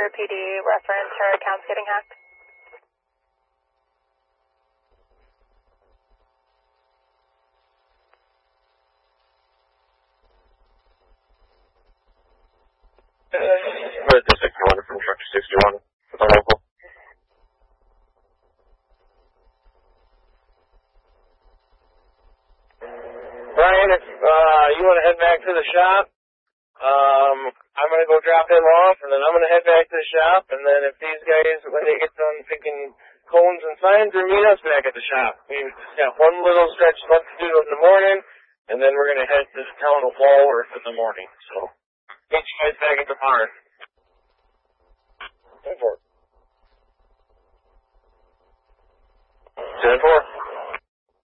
Webster PD reference her account's getting hacked. But the 61 from Structure 61 with the local. Brian, if you want to head back to the shop, I'm going to go drop him off, and then I'm going to head back to the shop, and then if these guys, when they get done picking cones and signs, they'll meet us back at the shop. We've just got one little stretch left to do in the morning, and then we're going to head to the town of Walworth in the morning. So, meet you guys back at the barn. 10-4. 10-4.